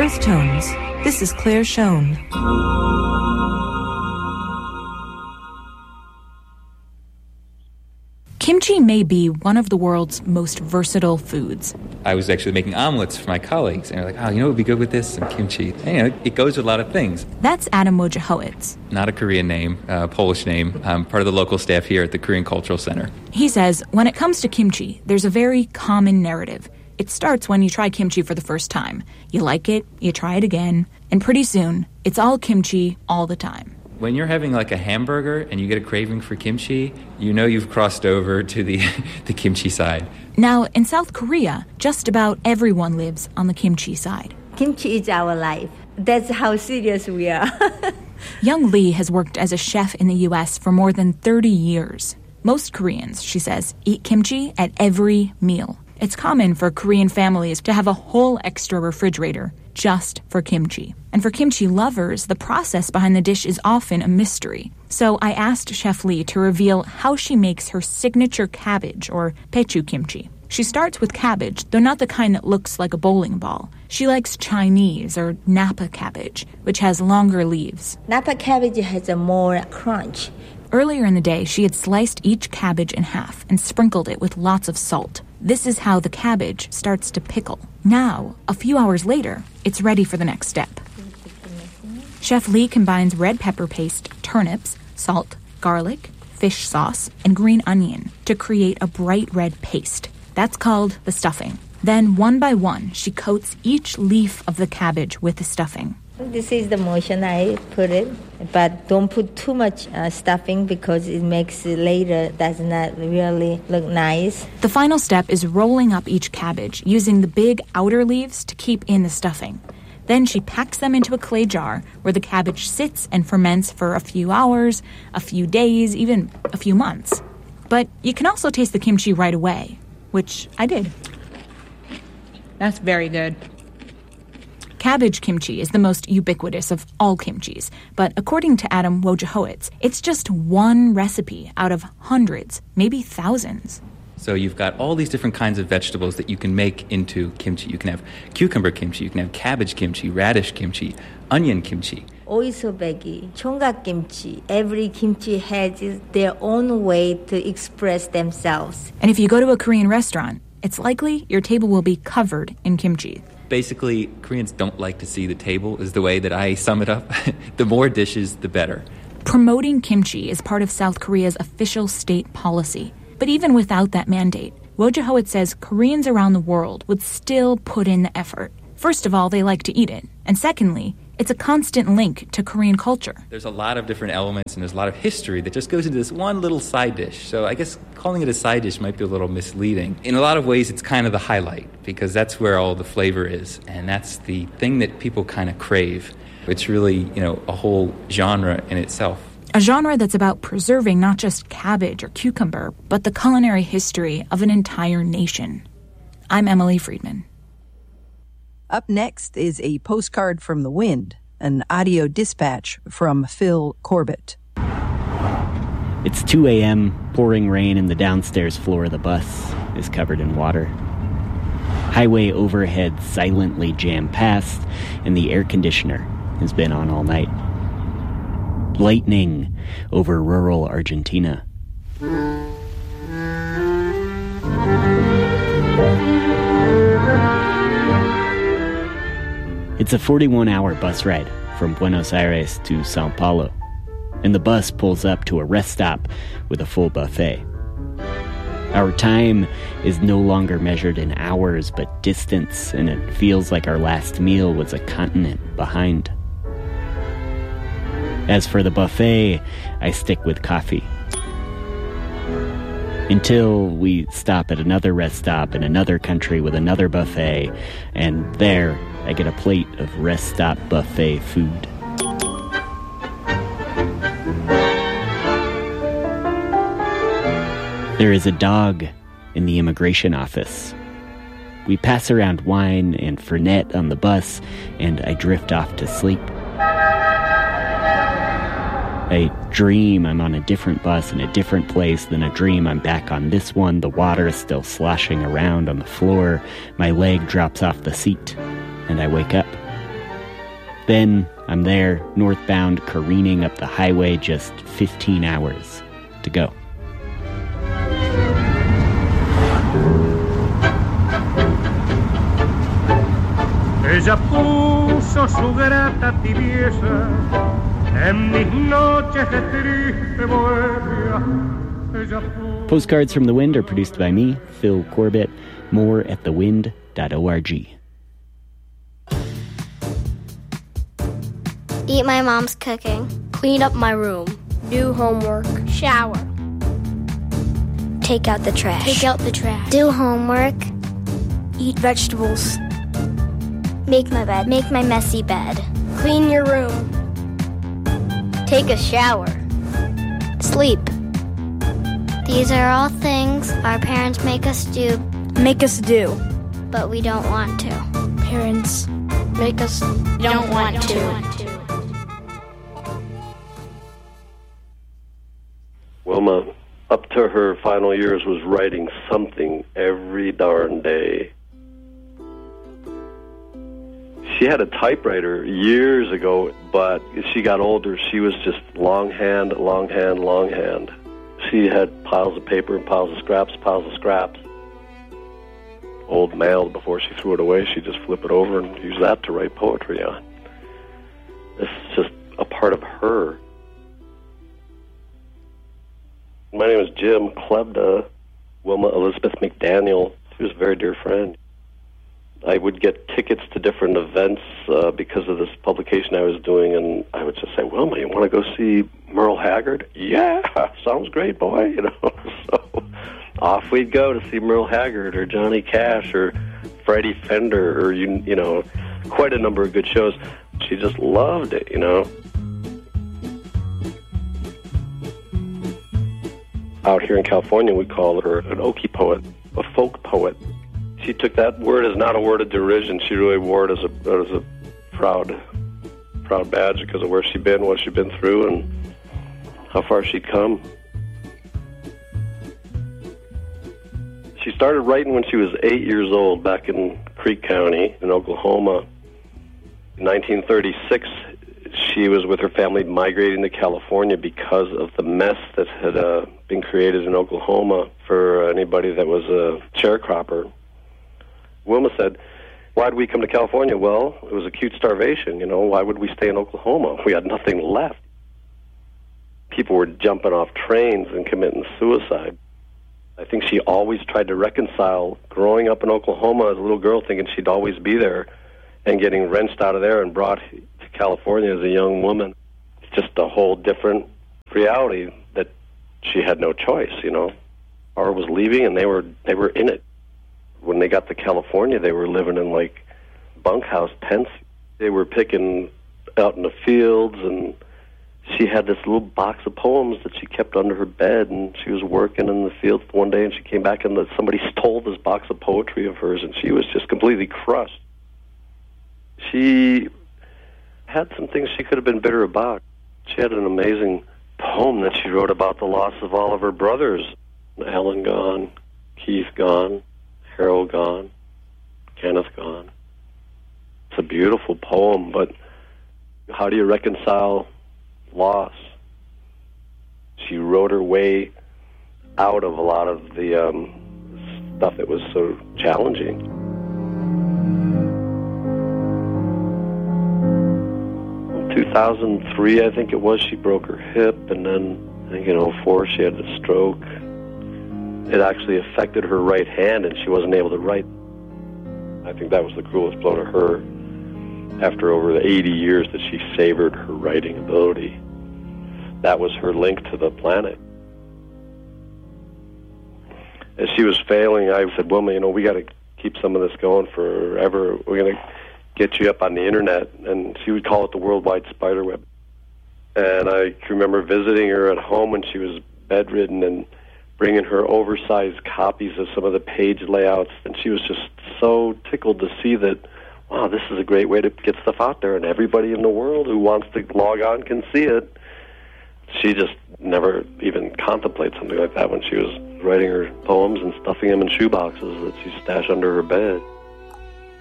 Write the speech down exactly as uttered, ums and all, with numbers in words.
Earth Tones. This is Claire Schoen. Kimchi may be one of the world's most versatile foods. I was actually making omelets for my colleagues, and they're like, oh, you know what would be good with this? Some kimchi. And, you know, it goes with a lot of things. That's Adam Wojciechowicz. Not a Korean name, a Polish name. I'm part of the local staff here at the Korean Cultural Center. He says, when it comes to kimchi, there's a very common narrative. It starts when you try kimchi for the first time. You like it, you try it again, and pretty soon, it's all kimchi all the time. When you're having like a hamburger and you get a craving for kimchi, you know you've crossed over to the, the kimchi side. Now, in South Korea, just about everyone lives on the kimchi side. Kimchi is our life. That's how serious we are. Young Lee has worked as a chef in the U S for more than thirty years. Most Koreans, she says, eat kimchi at every meal. It's common for Korean families to have a whole extra refrigerator just for kimchi. And for kimchi lovers, the process behind the dish is often a mystery. So I asked Chef Lee to reveal how she makes her signature cabbage, or pechu kimchi. She starts with cabbage, though not the kind that looks like a bowling ball. She likes Chinese, or Napa cabbage, which has longer leaves. Napa cabbage has a more crunch. Earlier in the day, she had sliced each cabbage in half and sprinkled it with lots of salt. This is how the cabbage starts to pickle. Now, a few hours later, it's ready for the next step. Chef Lee combines red pepper paste, turnips, salt, garlic, fish sauce, and green onion to create a bright red paste. That's called the stuffing. Then, one by one, she coats each leaf of the cabbage with the stuffing. This is the motion I put it, but don't put too much uh, stuffing because it makes it later does not really look nice. The final step is rolling up each cabbage using the big outer leaves to keep in the stuffing. Then she packs them into a clay jar where the cabbage sits and ferments for a few hours, a few days, even a few months. But you can also taste the kimchi right away, which I did. That's very good. Cabbage kimchi is the most ubiquitous of all kimchis, but according to Adam Wojciechowicz, it's just one recipe out of hundreds, maybe thousands. So you've got all these different kinds of vegetables that you can make into kimchi. You can have cucumber kimchi, you can have cabbage kimchi, radish kimchi, onion kimchi. Oisobegi, chonggak kimchi. Every kimchi has their own way to express themselves. And if you go to a Korean restaurant, it's likely your table will be covered in kimchi. Basically, Koreans don't like to see the table, is the way that I sum it up. The more dishes, the better. Promoting kimchi is part of South Korea's official state policy. But even without that mandate, Wojciechowicz says Koreans around the world would still put in the effort. First of all, they like to eat it. And secondly, it's a constant link to Korean culture. There's a lot of different elements and there's a lot of history that just goes into this one little side dish. So I guess calling it a side dish might be a little misleading. In a lot of ways, it's kind of the highlight because that's where all the flavor is. And that's the thing that people kind of crave. It's really, you know, a whole genre in itself. A genre that's about preserving not just cabbage or cucumber, but the culinary history of an entire nation. I'm Emily Friedman. Up next is a postcard from the wind, an audio dispatch from Phil Corbett. It's two a.m., pouring rain, and the downstairs floor of the bus is covered in water. Highway overhead silently jammed past, and the air conditioner has been on all night. Lightning over rural Argentina. It's a forty-one hour bus ride from Buenos Aires to Sao Paulo, and the bus pulls up to a rest stop with a full buffet. Our time is no longer measured in hours but distance, and it feels like our last meal was a continent behind. As for the buffet, I stick with coffee. Until we stop at another rest stop in another country with another buffet, and there I get a plate of rest stop buffet food. There is a dog in the immigration office. We pass around wine and Fernet on the bus, and I drift off to sleep. I dream I'm on a different bus in a different place, then a dream I'm back on this one. The water is still sloshing around on the floor. My leg drops off the seat, and I wake up. Then I'm there, northbound, careening up the highway, just fifteen hours to go. Ella puso su grata tibieza en mis noches de triste bohemia. Ella puso... Postcards from the Wind are produced by me, Phil Corbett. More at the wind dot org. Eat my mom's cooking. Clean up my room. Do homework. Shower. Take out the trash. Take out the trash. Do homework. Eat vegetables. Make my bed. Make my messy bed. Clean your room. Take a shower. Sleep. These are all things our parents make us do. Make us do. But we don't want to. Parents make us don't, don't want, want to. to. Wilma, up to her final years, was writing something every darn day. She had a typewriter years ago, but as she got older, she was just longhand, longhand, longhand. She had piles of paper and piles of scraps, piles of scraps. Old mail, before she threw it away, she'd just flip it over and use that to write poetry on. This is just a part of her. My name is Jim Klebda, Wilma Elizabeth McDaniel. She was a very dear friend. I would get tickets to different events uh, because of this publication I was doing, and I would just say, Wilma, you want to go see Merle Haggard? Yeah, sounds great, boy. You know, so off we'd go to see Merle Haggard or Johnny Cash or Freddie Fender or, you, you know, quite a number of good shows. She just loved it, you know. Out here in California, we call her an Okie poet, a folk poet. She took that word as not a word of derision. She really wore it as a as a proud, proud badge because of where she'd been, what she'd been through, and how far she'd come. She started writing when she was eight years old back in Creek County in Oklahoma. In nineteen thirty-six, she was with her family migrating to California because of the mess that had uh, been created in Oklahoma for anybody that was a sharecropper. Wilma said, why did we come to California? Well, it was acute starvation, you know. Why would we stay in Oklahoma? We had nothing left. People were jumping off trains and committing suicide. I think she always tried to reconcile growing up in Oklahoma as a little girl, thinking she'd always be there, and getting wrenched out of there and brought to California as a young woman. It's just a whole different reality that she had no choice, you know. Or was leaving, and they were they were in it. When they got to California, they were living in, like, bunkhouse tents. They were picking out in the fields, and she had this little box of poems that she kept under her bed, and she was working in the fields one day, and she came back, and somebody stole this box of poetry of hers, and she was just completely crushed. She had some things she could have been bitter about. She had an amazing poem that she wrote about the loss of all of her brothers. Alan gone, Keith gone, Harold gone, Kenneth gone. It's a beautiful poem, but how do you reconcile loss? She wrote her way out of a lot of the um, stuff that was so challenging. In two thousand three, I think it was, she broke her hip, and then I think in oh four she had a stroke. It actually affected her right hand, and she wasn't able to write. I think that was the cruelest blow to her after over the eighty years that she savored her writing ability. That was her link to the planet. As she was failing, I said, Wilma, you know, we got to keep some of this going forever. We're going to get you up on the internet. And she would call it the worldwide spider web. And I can remember visiting her at home when she was bedridden and bringing her oversized copies of some of the page layouts, and she was just so tickled to see that, wow, this is a great way to get stuff out there, and everybody in the world who wants to log on can see it. She just never even contemplated something like that when she was writing her poems and stuffing them in shoeboxes that she stashed under her bed.